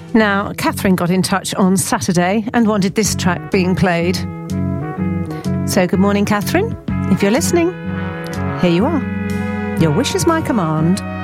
Now, Catherine got in touch on Saturday and wanted this track being played. So good morning, Catherine. If you're listening, here you are. Your wish is my command.